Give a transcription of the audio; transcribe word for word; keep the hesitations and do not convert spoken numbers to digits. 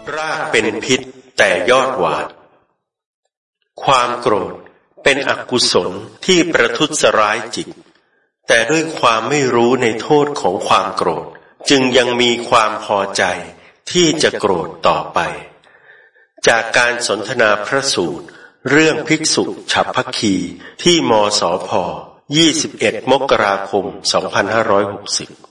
รากเป็นพิษแต่ยอดหวานความโกรธเป็นอกุศลที่ประทุษร้ายจิตแต่ด้วยความไม่รู้ในโทษของความโกรธจึงยังมีความพอใจที่จะโกรธต่อไปจากการสนทนาพระสูตรเรื่องภิกษุฉัพพคีที่มสพยี่สิบเอ็ดมกราคมสองพันห้าร้อยหกสิบ